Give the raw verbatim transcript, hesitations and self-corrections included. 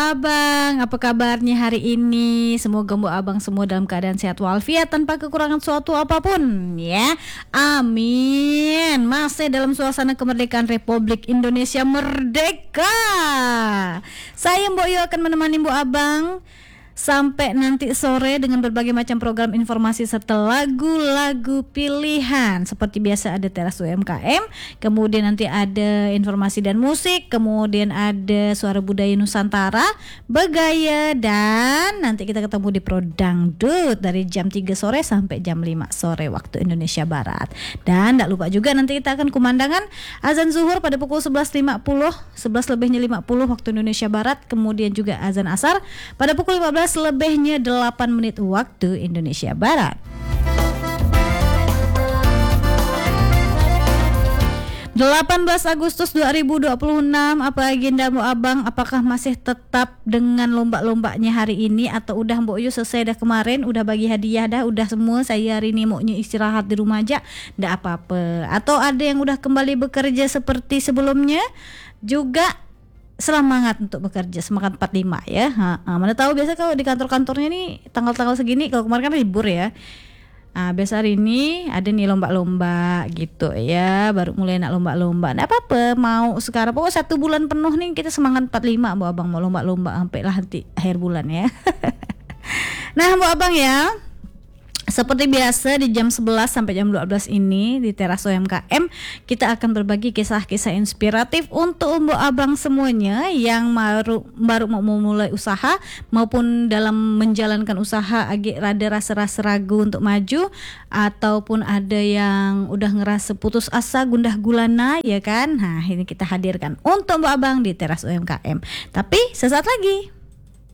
Abang, apa kabarnya hari ini? Semoga Mbok Abang semua dalam keadaan sehat walafiat tanpa kekurangan suatu apapun ya. Amin. Masih dalam suasana kemerdekaan Republik Indonesia merdeka. Saya Mbok Yu akan menemani Mbok Abang sampai nanti sore dengan berbagai macam program informasi serta lagu-lagu pilihan. Seperti biasa ada Teras U M K M, kemudian nanti ada informasi dan musik, kemudian ada Suara Budaya Nusantara, Begaya, dan nanti kita ketemu di Pro Dangdut dari jam tiga sore sampai jam lima sore waktu Indonesia Barat. Dan tidak lupa juga nanti kita akan kumandangan azan zuhur pada pukul sebelas lima puluh, sebelas lebihnya lima puluh waktu Indonesia Barat, kemudian juga azan asar pada pukul lima belas lebihnya delapan menit waktu Indonesia Barat. delapan belas Agustus dua ribu dua puluh enam, apa agenda Mbok Abang? Apakah masih tetap dengan lomba-lombanya hari ini atau udah Mbok Yu selesai dah kemarin, udah bagi hadiah dah, udah semua, saya hari ini maunya istirahat di rumah aja, ndak apa-apa. Atau ada yang udah kembali bekerja seperti sebelumnya? Juga semangat untuk bekerja, semangat empat puluh lima ya. Ha, ha, mana tahu biasa kalau di kantor-kantornya nih tanggal-tanggal segini, kalau kemarin kan libur ya. Ah, biasa hari ini ada nih lomba-lomba gitu ya, baru mulai nak lomba-lomba. Nggak apa-apa, mau sekarang pokoknya satu bulan penuh nih kita semangat empat puluh lima Mbok Abang, mau lomba-lomba sampai lah nanti akhir bulan ya. Nah Mbok Abang ya, seperti biasa di jam sebelas sampai jam dua belas ini di Teras U M K M kita akan berbagi kisah-kisah inspiratif untuk Mbok Abang semuanya yang baru baru mau memulai usaha maupun dalam menjalankan usaha agak rada rasa-rasa ragu untuk maju, ataupun ada yang udah ngerasa putus asa, gundah gulana ya kan. Nah, ini kita hadirkan untuk Mbok Abang di Teras U M K M. Tapi sesaat lagi.